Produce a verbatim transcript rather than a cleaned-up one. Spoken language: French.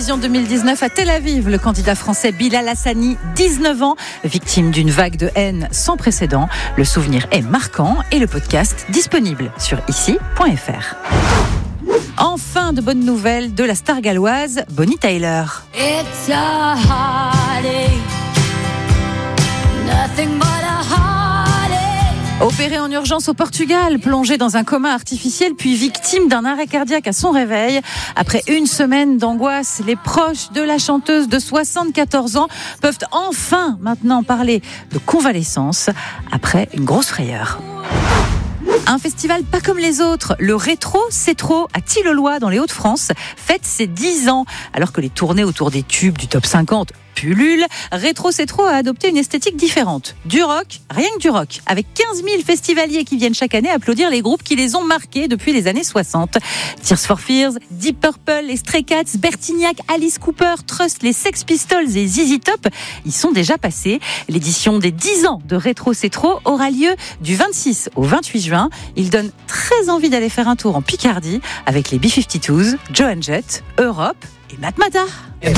Eurovision deux mille dix-neuf à Tel Aviv, le candidat français Bilal Hassani, dix-neuf ans, victime d'une vague de haine sans précédent. Le souvenir est marquant et le podcast disponible sur ici point f r. Enfin, de bonnes nouvelles de la star galloise Bonnie Tyler. It's a heartache, nothing but a heartache. Opérée en urgence au Portugal, plongée dans un coma artificiel puis victime d'un arrêt cardiaque à son réveil. Après une semaine d'angoisse, les proches de la chanteuse de soixante-quatorze ans peuvent enfin maintenant parler de convalescence après une grosse frayeur. Un festival pas comme les autres, le Rétro C'est Trop à Tilloloy dans les Hauts-de-France fête ses dix ans. Alors que les tournées autour des tubes du top cinquante pullulent, Rétro C'est Trop a adopté une esthétique différente. Du rock, rien que du rock, avec quinze mille festivaliers qui viennent chaque année applaudir les groupes qui les ont marqués depuis les années soixante. Tears for Fears, Deep Purple, les Stray Cats, Bertignac, Alice Cooper, Trust, les Sex Pistols et Z Z Top y sont déjà passés. L'édition des dix ans de Rétro C'est Trop aura lieu du vingt-six au vingt-huit juin. Il donne très envie d'aller faire un tour en Picardie avec les B cinquante-deux, Joan Jett, Europe et Matmata.